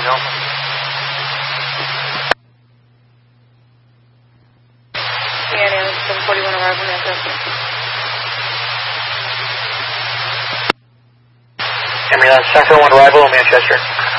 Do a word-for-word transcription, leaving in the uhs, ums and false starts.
me know. Yeah, yeah, seven forty-one arrival, Manchester. Ambulance seven forty-one arrival, Manchester.